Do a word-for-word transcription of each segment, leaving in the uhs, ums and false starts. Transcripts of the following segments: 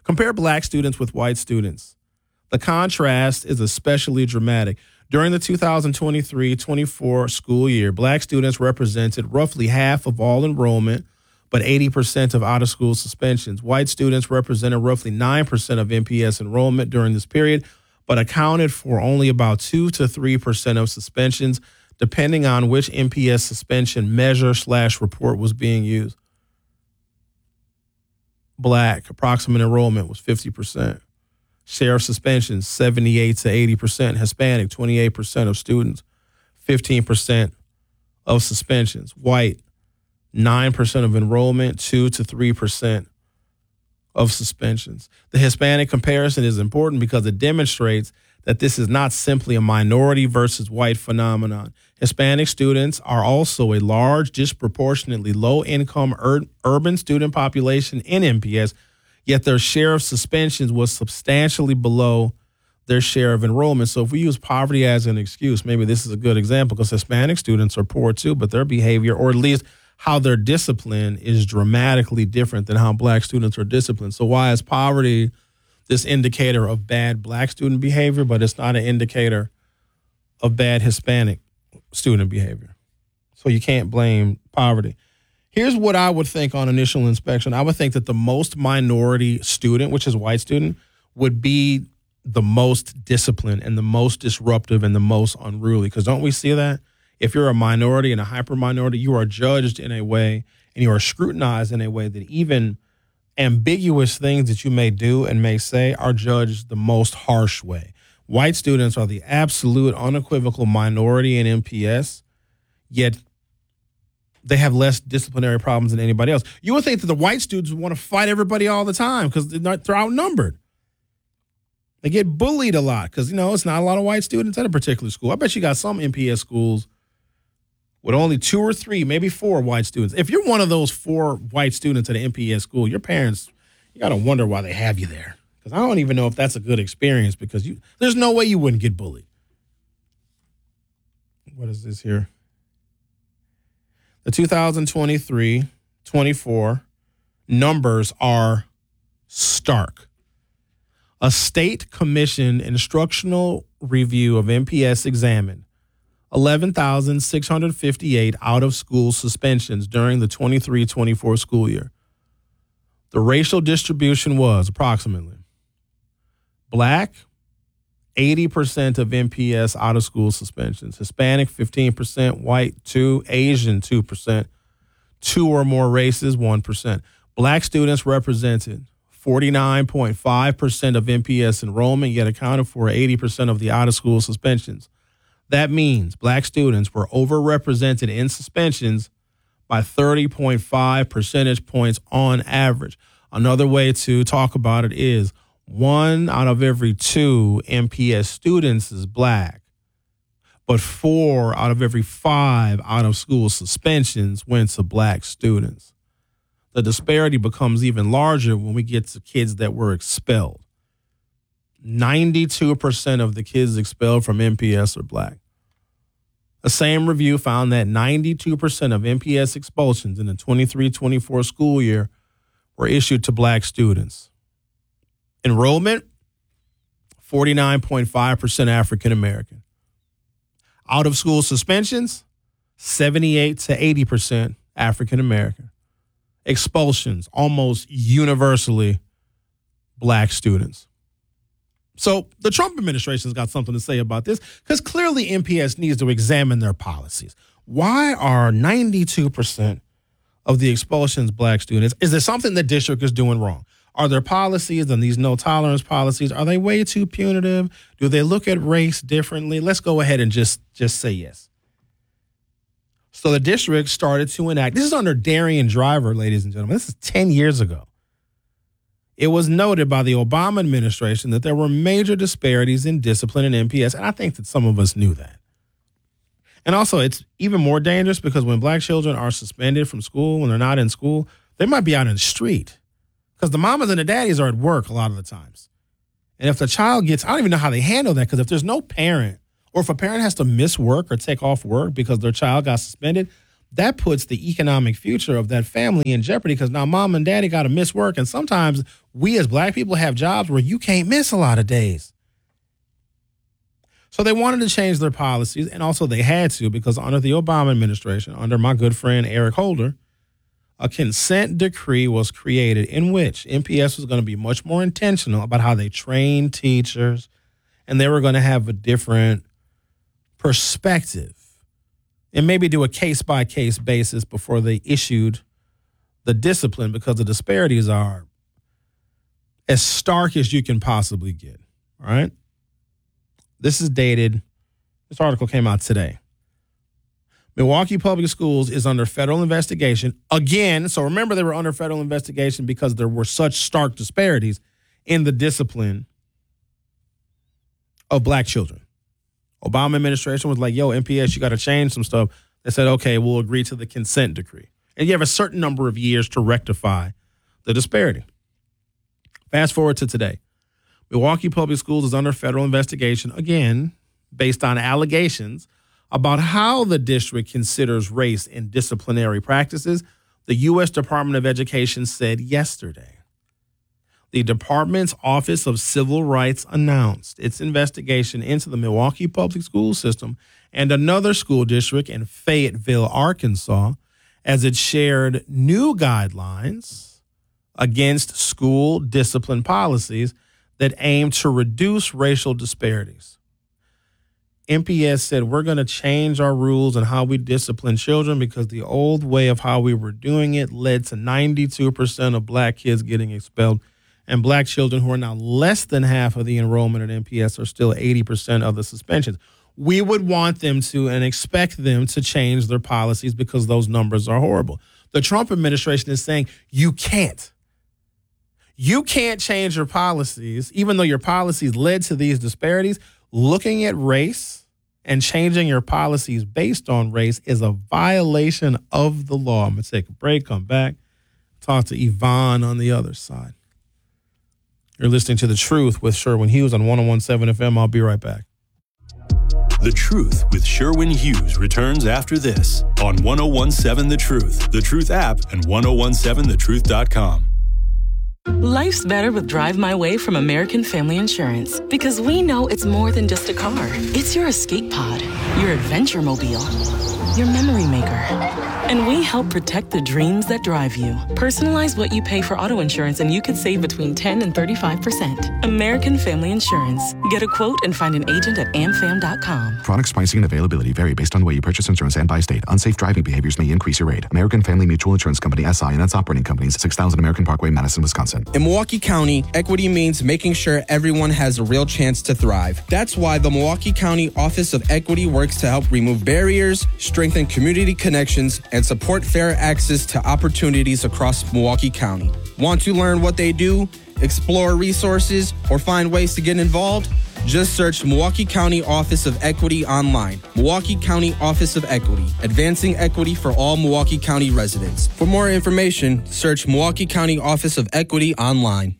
Compare black students with white students. The contrast is especially dramatic. During the two thousand twenty-three twenty-four school year, black students represented roughly half of all enrollment, but eighty percent of out-of-school suspensions. White students represented roughly nine percent of N P S enrollment during this period, but accounted for only about two to three percent of suspensions, depending on which N P S suspension measure slash report was being used. Black, approximate enrollment was fifty percent. Share of suspensions, seventy-eight to eighty percent. Hispanic, twenty-eight percent of students, fifteen percent of suspensions. White, nine percent of enrollment, two to three percent of suspensions. The Hispanic comparison is important because it demonstrates that this is not simply a minority versus white phenomenon. Hispanic students are also a large, disproportionately low-income ur- urban student population in N P S, yet their share of suspensions was substantially below their share of enrollment. So if we use poverty as an excuse, maybe this is a good example because Hispanic students are poor too, but their behavior, or at least how they're disciplined, is dramatically different than how black students are disciplined. So why is poverty this indicator of bad black student behavior, but it's not an indicator of bad Hispanic student behavior? So you can't blame poverty. Here's what I would think on initial inspection. I would think that the most minority student, which is white student, would be the most disciplined and the most disruptive and the most unruly. Because don't we see that? If you're a minority and a hyper minority, you are judged in a way and you are scrutinized in a way that even ambiguous things that you may do and may say are judged the most harsh way. White students are the absolute unequivocal minority in N P S, yet they have less disciplinary problems than anybody else. You would think that the white students would want to fight everybody all the time because they're, not, they're outnumbered. They get bullied a lot because, you know, it's not a lot of white students at a particular school. I bet you got some N P S schools with only two or three, maybe four white students. If you're one of those four white students at an N P S school, your parents, you got to wonder why they have you there. Because I don't even know if that's a good experience because you there's no way you wouldn't get bullied. What is this here? The two thousand twenty-three twenty-four numbers are stark. A state commissioned instructional review of N P S examined eleven thousand six hundred fifty-eight out-of-school suspensions during the twenty-three twenty-four school year. The racial distribution was approximately black, eighty percent of N P S out-of-school suspensions, Hispanic, fifteen percent, white, two, Asian, two percent, two or more races, one percent. Black students represented forty-nine point five percent of N P S enrollment, yet accounted for eighty percent of the out-of-school suspensions. That means black students were overrepresented in suspensions by thirty point five percentage points on average. Another way to talk about it is one out of every two N P S students is black, but four out of every five out-of-school suspensions went to black students. The disparity becomes even larger when we get to kids that were expelled. ninety-two percent of the kids expelled from N P S are black. The same review found that ninety-two percent of N P S expulsions in the twenty-three twenty-four school year were issued to black students. Enrollment, forty-nine point five percent African American. Out-of-school suspensions, seventy-eight to eighty percent African American. Expulsions, almost universally black students. So the Trump administration's got something to say about this because clearly N P S needs to examine their policies. Why are ninety-two percent of the expulsions black students? Is there something the district is doing wrong? Are their policies and these no tolerance policies, are they way too punitive? Do they look at race differently? Let's go ahead and just, just say yes. So the district started to enact, this is under Darian Driver, ladies and gentlemen. This is ten years ago. It was noted by the Obama administration that there were major disparities in discipline in N P S, and I think that some of us knew that. And also, it's even more dangerous because when black children are suspended from school, when they're not in school, they might be out in the street because the mamas and the daddies are at work a lot of the times. And if the child gets, I don't even know how they handle that because if there's no parent, or if a parent has to miss work or take off work because their child got suspended, that puts the economic future of that family in jeopardy because now mom and daddy got to miss work. And sometimes we as black people have jobs where you can't miss a lot of days. So they wanted to change their policies, and also they had to because under the Obama administration, under my good friend Eric Holder, a consent decree was created in which M P S was going to be much more intentional about how they train teachers, and they were going to have a different perspective and maybe do a case-by-case basis before they issued the discipline because the disparities are as stark as you can possibly get, all right? This is dated. This article came out today. Milwaukee Public Schools is under federal investigation again. So remember, they were under federal investigation because there were such stark disparities in the discipline of black children. Obama administration was like, yo, M P S, you got to change some stuff. They said, okay, we'll agree to the consent decree. And you have a certain number of years to rectify the disparity. Fast forward to today. Milwaukee Public Schools is under federal investigation, again, based on allegations about how the district considers race in disciplinary practices, the U S Department of Education said yesterday. The department's Office of Civil Rights announced its investigation into the Milwaukee Public School System and another school district in Fayetteville, Arkansas, as it shared new guidelines against school discipline policies that aim to reduce racial disparities. M P S said, we're going to change our rules and how we discipline children because the old way of how we were doing it led to ninety-two percent of black kids getting expelled, and black children who are now less than half of the enrollment at M P S are still eighty percent of the suspensions. We would want them to and expect them to change their policies because those numbers are horrible. The Trump administration is saying you can't. You can't change your policies, even though your policies led to these disparities. Looking at race and changing your policies based on race is a violation of the law. I'm going to take a break, come back, talk to Yvonne on the other side. You're listening to The Truth with Sherwin Hughes on one oh one point seven F M. I'll be right back. The Truth with Sherwin Hughes returns after this on one oh one point seven The Truth, The Truth app, and ten seventeen the truth dot com. Life's better with Drive My Way from American Family Insurance because we know it's more than just a car. It's your escape pod, your adventure mobile, your memory maker. And we help protect the dreams that drive you. Personalize what you pay for auto insurance and you could save between ten and thirty-five percent. American Family Insurance. Get a quote and find an agent at am fam dot com. Products, pricing, and availability vary based on the way you purchase insurance and by state. Unsafe driving behaviors may increase your rate. American Family Mutual Insurance Company, S I and its operating companies, six thousand American Parkway, Madison, Wisconsin. In Milwaukee County, equity means making sure everyone has a real chance to thrive. That's why the Milwaukee County Office of Equity works to help remove barriers, strengthen community connections, and support fair access to opportunities across Milwaukee County. Want to learn what they do, explore resources, or find ways to get involved? Just search Milwaukee County Office of Equity online. Milwaukee County Office of Equity, advancing equity for all Milwaukee County residents. For more information, search Milwaukee County Office of Equity online.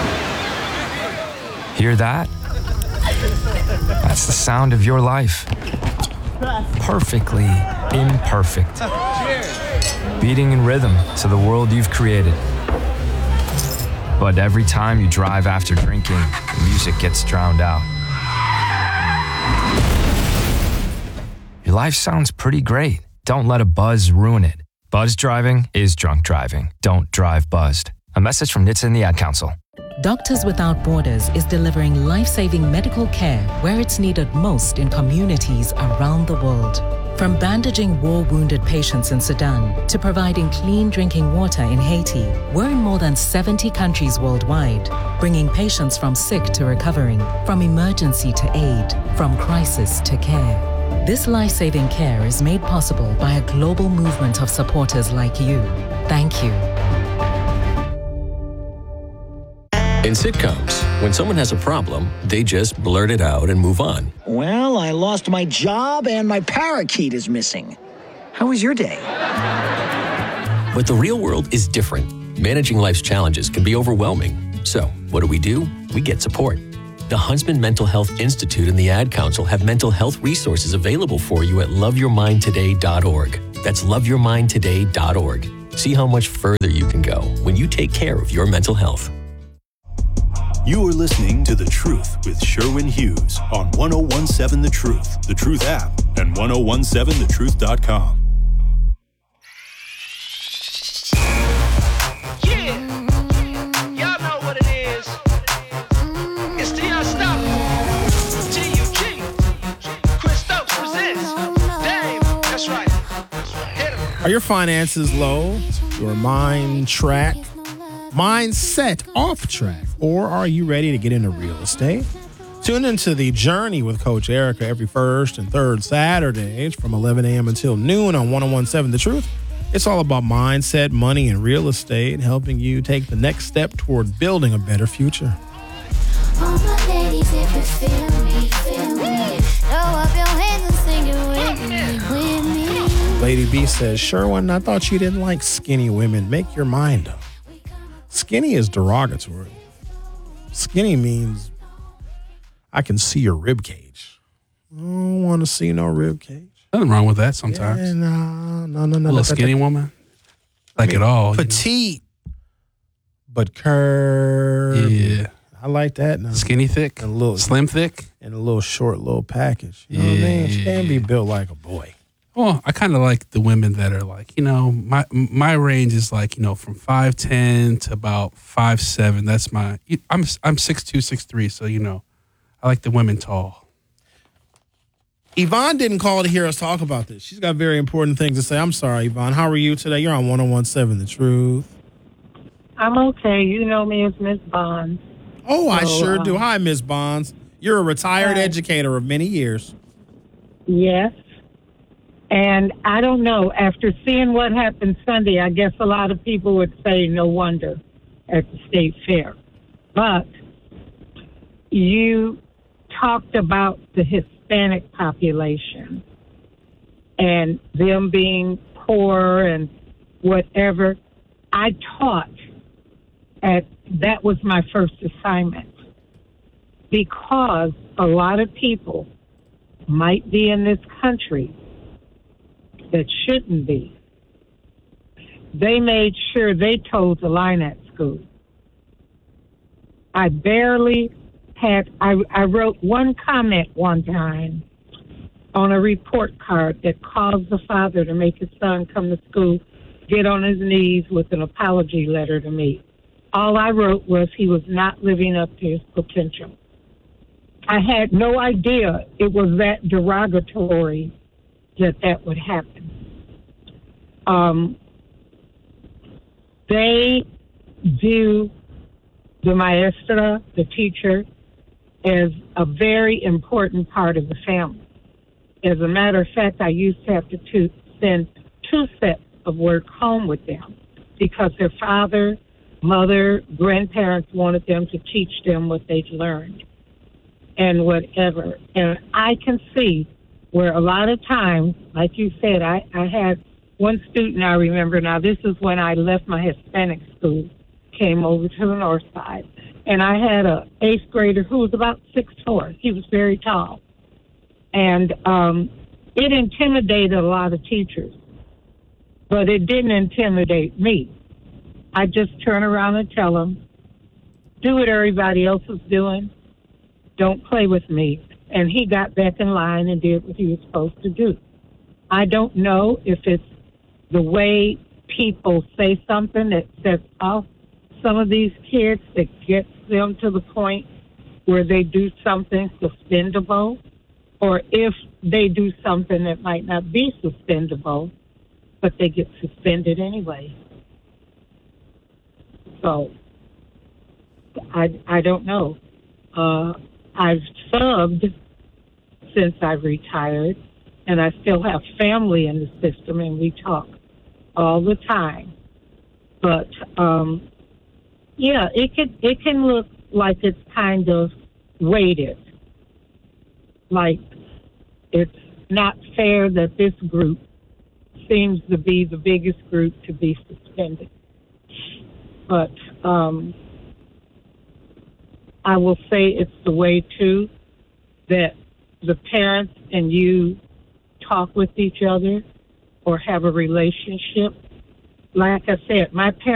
Hear that? That's the sound of your life. Perfectly imperfect. Beating in rhythm to the world you've created. But every time you drive after drinking, the music gets drowned out. Your life sounds pretty great. Don't let a buzz ruin it. Buzz driving is drunk driving. Don't drive buzzed. A message from N H T S A and the Ad Council. Doctors Without Borders is delivering life-saving medical care where it's needed most in communities around the world. From bandaging war-wounded patients in Sudan to providing clean drinking water in Haiti, we're in more than seventy countries worldwide, bringing patients from sick to recovering, from emergency to aid, from crisis to care. This life-saving care is made possible by a global movement of supporters like you. Thank you. In sitcoms, when someone has a problem, they just blurt it out and move on. Well, I lost my job and my parakeet is missing. How was your day? But the real world is different. Managing life's challenges can be overwhelming. So, what do we do? We get support. The Huntsman Mental Health Institute and the Ad Council have mental health resources available for you at love your mind today dot org. That's love your mind today dot org. See how much further you can go when you take care of your mental health. You are listening to The Truth with Sherwin Hughes on one oh one seven The Truth, The Truth app, and ten seventeen the truth dot com. Yeah, y'all know what it is. It's the Unstoppable. T U G. Chris Stokes presents. Dame, that's right. Hit him. Are your finances low? Your mind track? Mindset off track? Or are you ready to get into real estate? Tune into The Journey with Coach Erica every first and third Saturdays from eleven a.m. until noon on ten seventeen The Truth. It's all about mindset, money, and real estate, helping you take the next step toward building a better future. All my ladies, if you feel me, feel me, throw up your hands and sing it with me, with me. Lady B says, Sherwin, I thought you didn't like skinny women. Make your mind up. Skinny is derogatory. Skinny means I can see your rib cage. I don't want to see no rib cage. Nothing wrong with that sometimes. Yeah, no, no, no, no. A little no, skinny that, woman? Like I mean, it all. Petite, you know? But curved. Yeah. I like that. Now. Skinny thick? And a little, slim thick? And a little short little package. You know yeah. what I mean? She can't be built like a boy. Well, I kind of like the women that are like, you know, my my range is like, you know, from five ten to about five seven. That's my, I'm I'm six two, six three, so, you know, I like the women tall. Yvonne didn't call to hear us talk about this. She's got very important things to say. I'm sorry, Yvonne. How are you today? You're on ten seventeen The Truth. I'm okay. You know me as Miss Bonds. Oh, I so, sure um, do. Hi, Miss Bonds. You're a retired hi. educator of many years. Yes. And I don't know, after seeing what happened Sunday, I guess a lot of people would say no wonder at the state fair. But you talked about the Hispanic population and them being poor and whatever. I taught at, that was my first assignment, because a lot of people might be in this country that shouldn't be. They made sure they told the line at school. I barely had, I, I wrote one comment one time on a report card that caused the father to make his son come to school, get on his knees with an apology letter to me. All I wrote was he was not living up to his potential. I had no idea it was that derogatory that that would happen. Um, they view the maestra, the teacher, as a very important part of the family. As a matter of fact, I used to have to two, send two sets of work home with them because their father, mother, grandparents wanted them to teach them what they'd learned and whatever. And I can see where a lot of times, like you said, I, I had one student I remember. Now, this is when I left my Hispanic school, came over to the north side, and I had a eighth grader who was about six foot four. He was very tall. And um, it intimidated a lot of teachers, but it didn't intimidate me. I just turn around and tell them, do what everybody else is doing. Don't play with me. And he got back in line and did what he was supposed to do. I don't know if it's the way people say something that sets off some of these kids that gets them to the point where they do something suspendable, or if they do something that might not be suspendable, but they get suspended anyway. So, I, I don't know. Uh, I've subbed since I've retired, and I still have family in the system, and we talk all the time. But, um, yeah, it can, it can look like it's kind of weighted, like it's not fair that this group seems to be the biggest group to be suspended. But um, I will say it's the way, too, that the parents and you talk with each other or have a relationship. Like I said, my parents